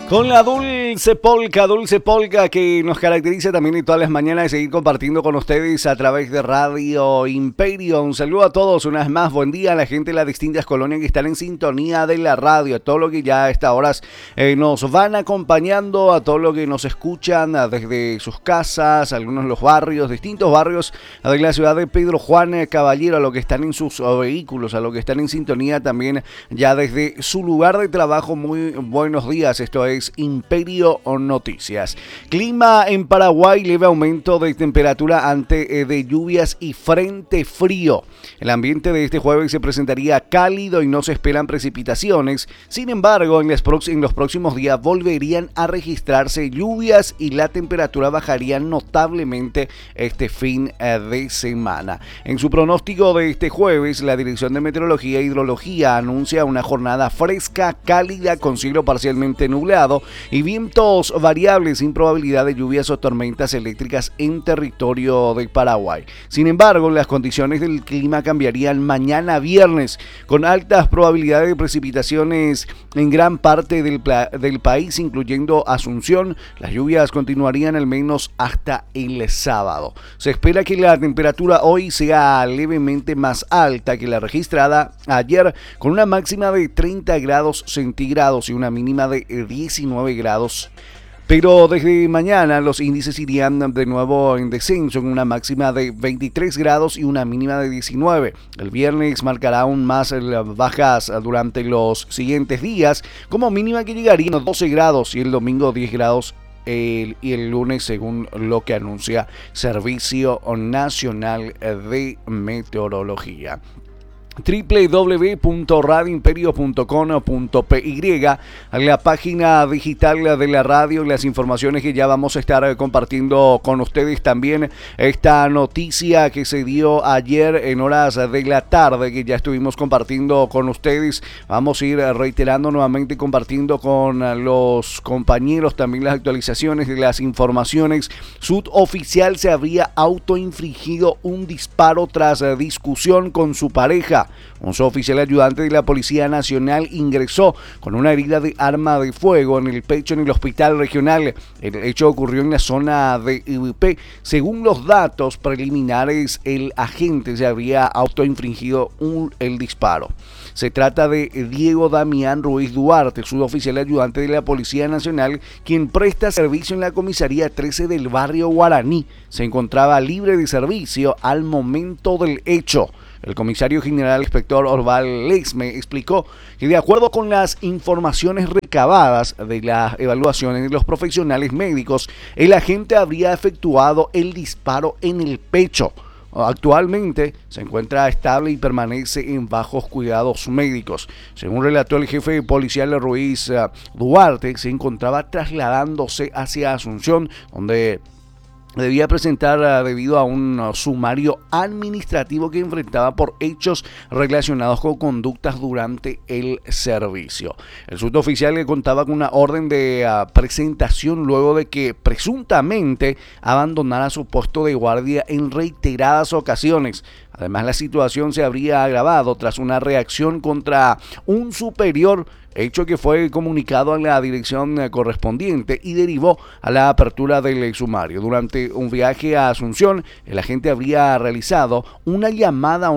Con la dulce polka que nos caracteriza también y todas las mañanas de seguir compartiendo con ustedes a través de Radio Imperio. Un saludo a todos, una vez más, buen día a la gente de las distintas colonias que están en sintonía de la radio, a todos los que ya a estas horas nos van acompañando, a todos los que nos escuchan desde sus casas, algunos de los barrios, distintos barrios de la ciudad de Pedro Juan Caballero, a los que están en sus vehículos, a los que están en sintonía también ya desde su lugar de trabajo. Muy buenos días, esto es Imperio Noticias. Clima en Paraguay, leve aumento de temperatura ante de lluvias y frente frío. El ambiente de este jueves se presentaría cálido y no se esperan precipitaciones. Sin embargo, en los próximos días volverían a registrarse lluvias y la temperatura bajaría notablemente este fin de semana. En su pronóstico de este jueves, la Dirección de Meteorología e Hidrología anuncia una jornada fresca, cálida, con cielo parcialmente nublado y vientos variables sin probabilidad de lluvias o tormentas eléctricas en territorio de Paraguay. Sin embargo, las condiciones del clima cambiarían mañana viernes, con altas probabilidades de precipitaciones en gran parte del país, incluyendo Asunción. Las lluvias continuarían al menos hasta el sábado. Se espera que la temperatura hoy sea levemente más alta que la registrada ayer, con una máxima de 30 grados centígrados y una mínima de 19 grados. Pero desde mañana los índices irían de nuevo en descenso, en una máxima de 23 grados y una mínima de 19. El viernes marcará aún más las bajas durante los siguientes días, como mínima que llegarían a 12 grados y el domingo 10 grados y el lunes, según lo que anuncia Servicio Nacional de Meteorología. www.radioimperio.com.py, la página digital de la radio, las informaciones que ya vamos a estar compartiendo con ustedes. También esta noticia que se dio ayer en horas de la tarde, que ya estuvimos compartiendo con ustedes. Vamos a ir reiterando nuevamente, compartiendo con los compañeros también las actualizaciones de las informaciones. Suboficial se habría autoinfligido un disparo tras discusión con su pareja. Un suboficial ayudante de la Policía Nacional ingresó con una herida de arma de fuego en el pecho en el hospital regional. El hecho ocurrió en la zona de IBP. Según los datos preliminares, el agente se habría autoinfligido el disparo. Se trata de Diego Damián Ruiz Duarte, suboficial ayudante de la Policía Nacional, quien presta servicio en la comisaría 13 del barrio Guaraní. Se encontraba libre de servicio al momento del hecho. El comisario general inspector Orval Lexme explicó que, de acuerdo con las informaciones recabadas de las evaluaciones de los profesionales médicos, el agente habría efectuado el disparo en el pecho. Actualmente se encuentra estable y permanece en bajos cuidados médicos. Según relató el jefe policial Ruiz Duarte, se encontraba trasladándose hacia Asunción, donde debía presentar debido a un sumario administrativo que enfrentaba por hechos relacionados con conductas durante el servicio. El suboficial le contaba con una orden de presentación luego de que presuntamente abandonara su puesto de guardia en reiteradas ocasiones. Además, la situación se habría agravado tras una reacción contra un superior, hecho que fue comunicado a la dirección correspondiente y derivó a la apertura del sumario. Durante un viaje a Asunción, el agente habría realizado una llamada a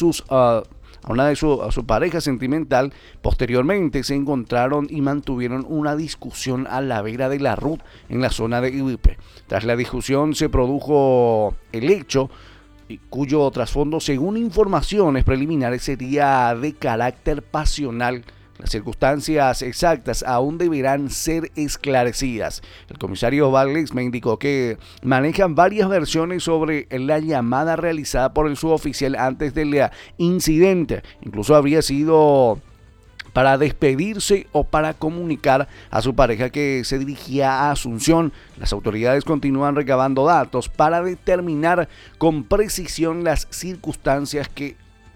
su pareja sentimental. Posteriormente se encontraron y mantuvieron una discusión a la vera de la ruta en la zona de Iquipe. Tras la discusión se produjo el hecho, cuyo trasfondo, según informaciones preliminares, sería de carácter pasional. Las circunstancias exactas aún deberán ser esclarecidas. El comisario Valles me indicó que manejan varias versiones sobre la llamada realizada por el suboficial antes del incidente. Incluso habría sido para despedirse o para comunicar a su pareja que se dirigía a Asunción. Las autoridades continúan recabando datos para determinar con precisión las circunstancias que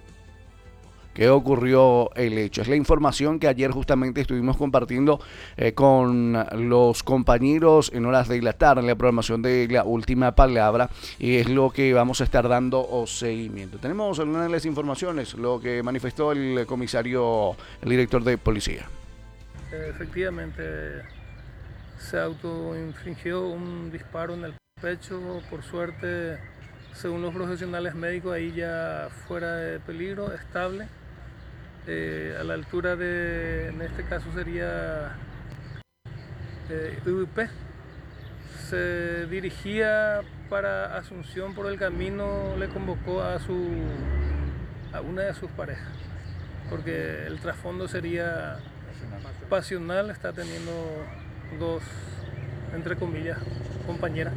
ocurrió el hecho. Es la información que ayer justamente estuvimos compartiendo con los compañeros en horas de la tarde en la programación de La Última Palabra, y es lo que vamos a estar dando seguimiento. Tenemos algunas de las informaciones, lo que manifestó el comisario, el director de policía. Efectivamente, se autoinfligió un disparo en el pecho. Por suerte, según los profesionales médicos, ahí ya fuera de peligro, estable. A la altura de, en este caso sería UP. Se dirigía para Asunción. Por el camino le convocó a una de sus parejas, porque el trasfondo sería pasional. Está teniendo dos, entre comillas, compañeras.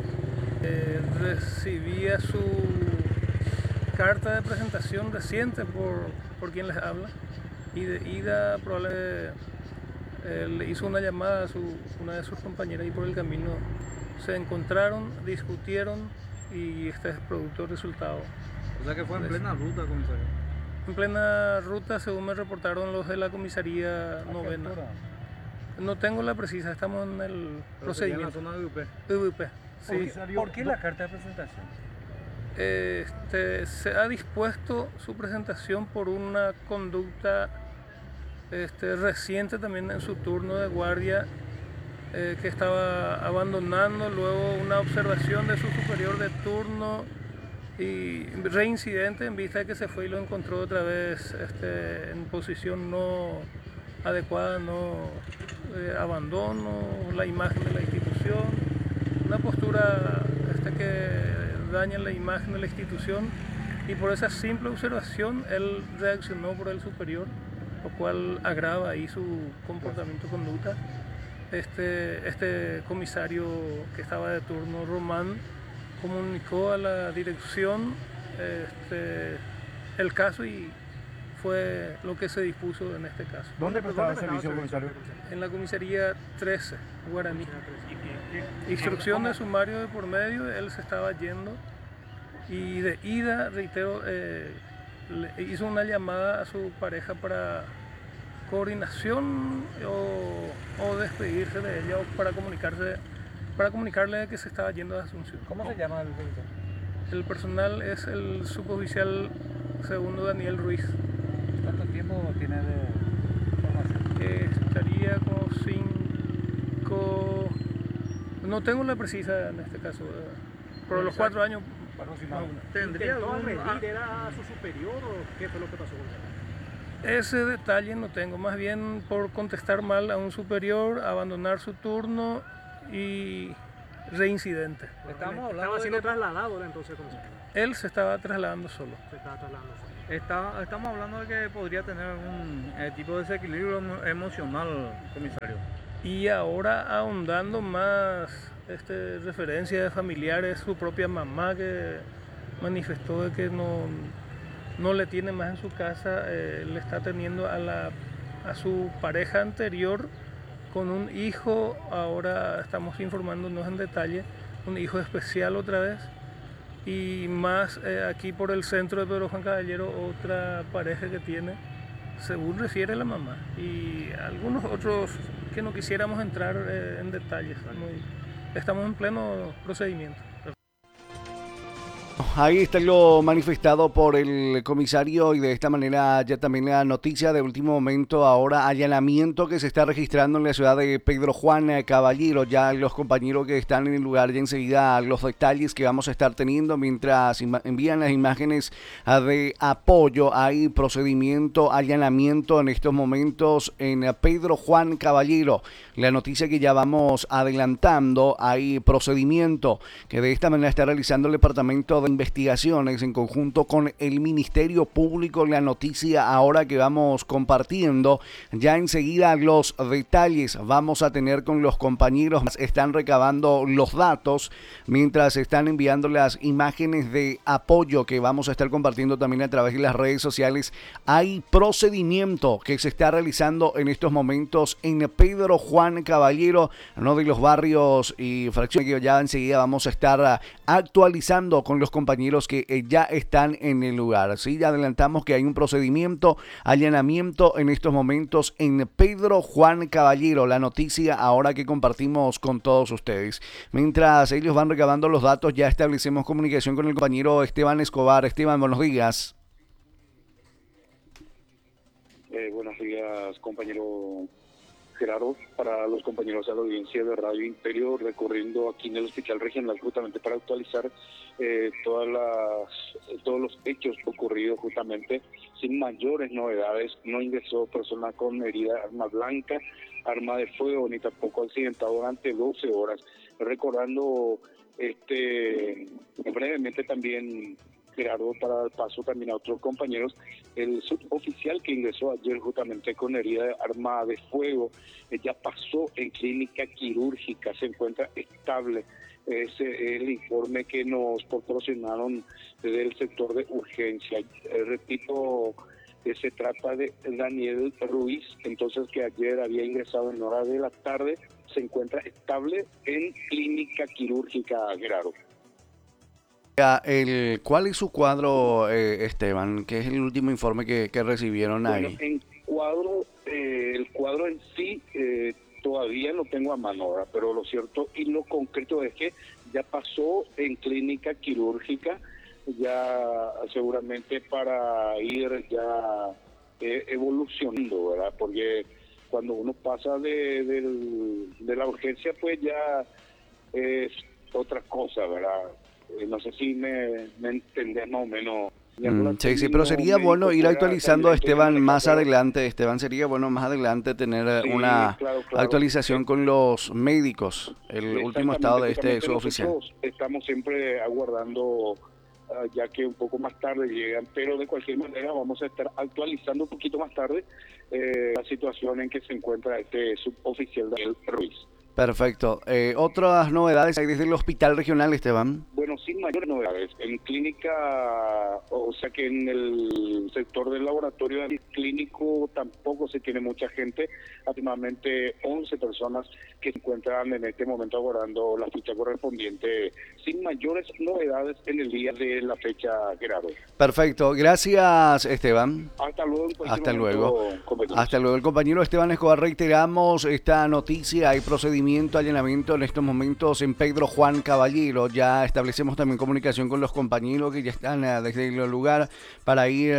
Recibía su carta de presentación reciente por quien les habla, y de ida probablemente le hizo una llamada a una de sus compañeras, y por el camino se encontraron, discutieron, y este es producto del resultado. O sea que fue en plena ruta, comisario. En plena ruta, según me reportaron los de la comisaría novena. No tengo la precisa, estamos en el procedimiento. En la zona de UP. VP, sí. ¿Por qué la carta de presentación? Se ha dispuesto su presentación por una conducta reciente también en su turno de guardia, que estaba abandonando, luego una observación de su superior de turno y reincidente, en vista de que se fue y lo encontró otra vez en posición no adecuada, no abandono la imagen de la institución, una postura que daña la imagen de la institución, y por esa simple observación él reaccionó por el superior, lo cual agrava ahí su comportamiento, conducta. Este comisario que estaba de turno, Román, comunicó a la dirección el caso, y fue lo que se dispuso en este caso. ¿Dónde prestaba el servicio, comisario? En la comisaría 13, Guaraní. Instrucción de sumario de por medio, él se estaba yendo, y de ida, reitero, le hizo una llamada a su pareja para coordinación o despedirse de ella, o para comunicarle que se estaba yendo de Asunción. ¿Cómo se llama el oficial? El personal es el suboficial segundo Daniel Ruiz. ¿Cuánto tiempo tiene de formación? Estaría como 5, no tengo la precisa en este caso, pero los 4 años. ¿Tendría algún agredir era a su superior o qué fue lo que pasó con él? Ese detalle no tengo, más bien por contestar mal a un superior, abandonar su turno y reincidente. Estaba siendo trasladado entonces, ¿cómo se llama? Él se estaba trasladando solo. Estamos hablando de que podría tener algún tipo de desequilibrio emocional, comisario. Y ahora ahondando más referencia de familiares, su propia mamá que manifestó de que no le tiene más en su casa, le está teniendo a su pareja anterior con un hijo. Ahora estamos informándonos en detalle, un hijo especial otra vez, y más aquí por el centro de Pedro Juan Caballero, otra pareja que tiene, según refiere la mamá, y algunos otros que no quisiéramos entrar en detalles. Estamos en pleno procedimiento. Ahí está lo manifestado por el comisario, y de esta manera ya también la noticia de último momento, ahora allanamiento que se está registrando en la ciudad de Pedro Juan Caballero. Ya los compañeros que están en el lugar, ya enseguida los detalles que vamos a estar teniendo mientras envían las imágenes de apoyo. Hay procedimiento, allanamiento en estos momentos en Pedro Juan Caballero. La noticia que ya vamos adelantando, hay procedimiento que de esta manera está realizando el Departamento de Investigaciones en conjunto con el Ministerio Público. La noticia ahora que vamos compartiendo, ya enseguida los detalles vamos a tener con los compañeros. Están recabando los datos mientras están enviando las imágenes de apoyo que vamos a estar compartiendo también a través de las redes sociales. Hay procedimiento que se está realizando en estos momentos en Pedro Juan Caballero, uno de los barrios y fracciones que ya enseguida vamos a estar actualizando con los compañeros que ya están en el lugar. Sí, ya adelantamos que hay un procedimiento, allanamiento en estos momentos en Pedro Juan Caballero. La noticia ahora que compartimos con todos ustedes. Mientras ellos van recabando los datos, ya establecemos comunicación con el compañero Esteban Escobar. Esteban, buenos días. Buenos días, compañero Gerardo, para los compañeros de la audiencia de Radio Imperio, recorriendo aquí en el Hospital Regional justamente para actualizar todos los hechos ocurridos justamente sin mayores novedades. No ingresó persona con herida de arma blanca, arma de fuego, ni tampoco accidentado durante 12 horas. Recordando brevemente también, Gerardo, para dar paso también a otros compañeros, el suboficial que ingresó ayer justamente con herida de arma de fuego, ya pasó en clínica quirúrgica, se encuentra estable. Ese es el informe que nos proporcionaron del sector de urgencia. Repito, se trata de Daniel Ruiz, entonces, que ayer había ingresado en hora de la tarde, se encuentra estable en clínica quirúrgica, Gerardo. ¿Cuál es su cuadro, Esteban? ¿Qué es el último informe que recibieron ahí? Bueno, el cuadro en sí todavía no tengo a mano ahora, pero lo cierto y lo concreto es que ya pasó en clínica quirúrgica, ya seguramente para ir ya evolucionando, ¿verdad? Porque cuando uno pasa de la urgencia, pues ya es otra cosa, ¿verdad? No sé si me entendés más o menos. Sí, pero sería bueno ir actualizando, Esteban, más adelante. Esteban, sería bueno más adelante tener una actualización con los médicos, el último estado de este suboficial. Estamos siempre aguardando, ya que un poco más tarde llegan, pero de cualquier manera vamos a estar actualizando un poquito más tarde la situación en que se encuentra este suboficial Daniel Ruiz. Perfecto. ¿Otras novedades hay desde el hospital regional, Esteban? Bueno, sin mayores novedades. En clínica, o sea que en el sector del laboratorio clínico tampoco se tiene mucha gente, aproximadamente 11 personas que se encuentran en este momento aguardando la ficha correspondiente, sin mayores novedades en el día de la fecha, Gerardo. Perfecto. Gracias, Esteban. Hasta luego. Hasta luego. Hasta luego. El compañero Esteban Escobar, reiteramos esta noticia. Hay procedimiento, allanamiento en estos momentos en Pedro Juan Caballero. Ya establecemos también comunicación con los compañeros que ya están desde el lugar para ir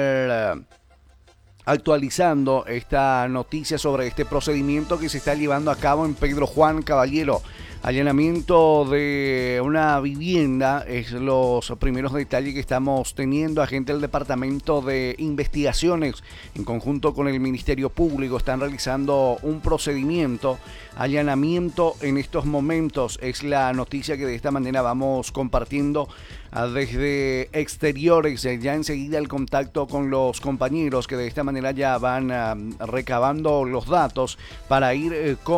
actualizando esta noticia sobre este procedimiento que se está llevando a cabo en Pedro Juan Caballero. Allanamiento de una vivienda es los primeros detalles que estamos teniendo. Agentes del Departamento de Investigaciones en conjunto con el Ministerio Público están realizando un procedimiento. Allanamiento en estos momentos es la noticia que de esta manera vamos compartiendo desde exteriores. Ya enseguida el contacto con los compañeros que de esta manera ya van recabando los datos para ir con